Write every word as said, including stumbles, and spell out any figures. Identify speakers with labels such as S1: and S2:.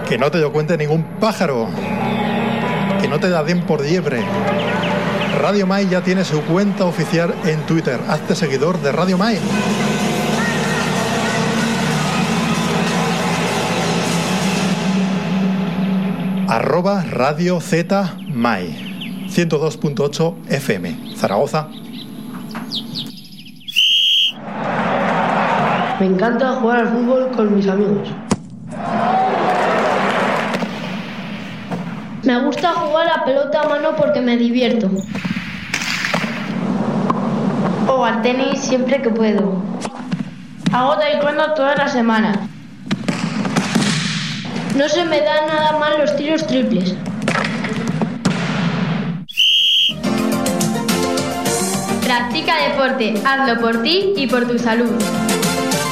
S1: Que no te lo cuente ningún pájaro. Que no te da den por liebre. Radio Mai ya tiene su cuenta oficial en Twitter. Hazte seguidor de Radio Mai. Arroba Radio Z Mai. ciento dos punto ocho F M. Zaragoza.
S2: Me encanta jugar al fútbol con mis amigos.
S3: Me gusta jugar a pelota a mano porque me divierto.
S4: O al tenis siempre que puedo. Hago taekwondo toda la semana.
S3: No se me dan nada mal los tiros triples.
S5: Practica deporte, hazlo por ti y por tu salud.